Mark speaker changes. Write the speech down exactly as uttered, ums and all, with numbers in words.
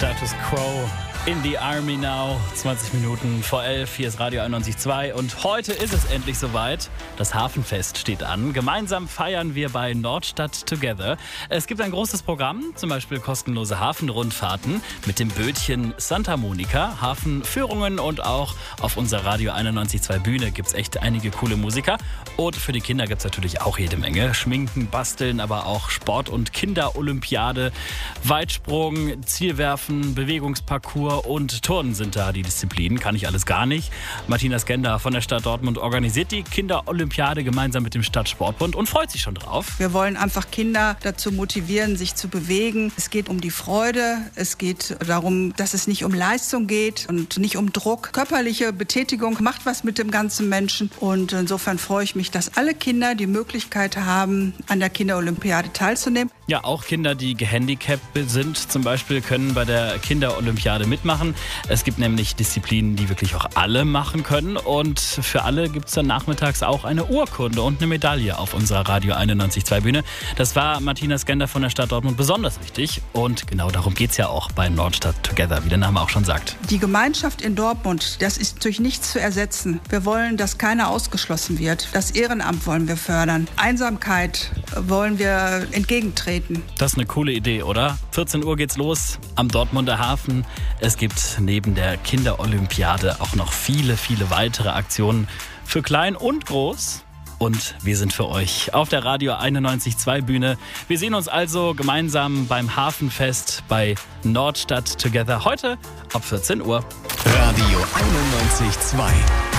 Speaker 1: Status Quo in the Army now. zwanzig Minuten vor elf. Hier ist Radio einundneunzig Komma zwei. Und heute ist es endlich soweit. Das Hafenfest steht an. Gemeinsam feiern wir bei Nordstadt Together. Es gibt ein großes Programm, zum Beispiel kostenlose Hafenrundfahrten mit dem Bötchen Santa Monica, Hafenführungen und auch auf unserer Radio einundneunzig Komma zwei Bühne gibt es echt einige coole Musiker. Und für die Kinder gibt es natürlich auch jede Menge. Schminken, basteln, aber auch Sport- und Kinderolympiade, Weitsprung, Zielwerfen, Bewegungsparcours und Turnen sind da die Disziplinen. Kann ich alles gar nicht. Martina Skender von der Stadt Dortmund organisiert die Kinderolympiade gemeinsam mit dem Stadtsportbund und freut sich schon drauf.
Speaker 2: Wir wollen einfach Kinder dazu motivieren, sich zu bewegen. Es geht um die Freude. Es geht darum, dass es nicht um Leistung geht und nicht um Druck. Körperliche Betätigung macht was mit dem ganzen Menschen. Und insofern freue ich mich, dass alle Kinder die Möglichkeit haben, an der Kinderolympiade teilzunehmen.
Speaker 1: Ja, auch Kinder, die gehandicapt sind, zum Beispiel, können bei der Kinderolympiade mitmachen. Es gibt nämlich Disziplinen, die wirklich auch alle machen können. Und für alle gibt es dann nachmittags auch eine Urkunde und eine Medaille auf unserer Radio einundneunzig Komma zwei Bühne. Das war Martina Skender von der Stadt Dortmund besonders wichtig. Und genau darum geht es ja auch bei Nordstadt Together, wie der Name auch schon sagt.
Speaker 2: Die Gemeinschaft in Dortmund, das ist durch nichts zu ersetzen. Wir wollen, dass keiner ausgeschlossen wird. Das Ehrenamt wollen wir fördern. Einsamkeit wollen wir entgegentreten.
Speaker 1: Das ist eine coole Idee, oder? vierzehn Uhr geht's los am Dortmunder Hafen. Es gibt neben der Kinderolympiade auch noch viele, viele weitere Aktionen für klein und groß. Und wir sind für euch auf der Radio einundneunzig Komma zwei Bühne. Wir sehen uns also gemeinsam beim Hafenfest bei Nordstadt Together heute ab vierzehn Uhr.
Speaker 3: Radio einundneunzig Komma zwei.